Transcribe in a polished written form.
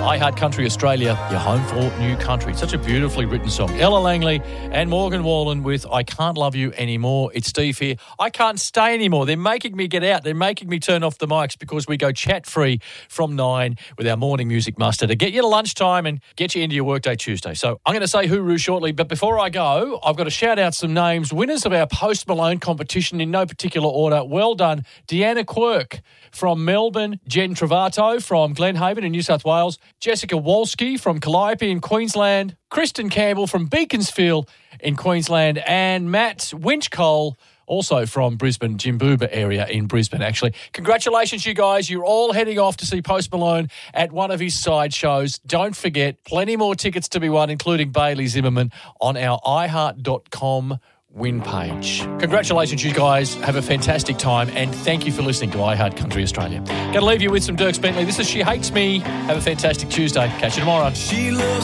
I Heart Country Australia, your home for new country. Such a beautifully written song. Ella Langley and Morgan Wallen with I Can't Love You Anymore. It's Steve here. I can't stay anymore. They're making me get out. They're making me turn off the mics because we go chat-free from 9 with our morning music muster to get you to lunchtime and get you into your workday Tuesday. So I'm going to say hooroo shortly, but before I go, I've got to shout out some names. Winners of our Post Malone competition in no particular order. Well done. Deanna Quirk from Melbourne, Jen Travato from Glenhaven in New South Wales, Jessica Wolski from Calliope in Queensland, Kristen Campbell from Beaconsfield in Queensland, and Matt Winchcole, also from Brisbane, Jimboomba area in Brisbane, actually. Congratulations, you guys. You're all heading off to see Post Malone at one of his side shows. Don't forget, plenty more tickets to be won, including Bailey Zimmerman, on our iHeart.com win page. Congratulations, you guys. Have a fantastic time, and thank you for listening to iHeart Country Australia. Going to leave you with some Dierks Bentley. This is She Hates Me. Have a fantastic Tuesday. Catch you tomorrow.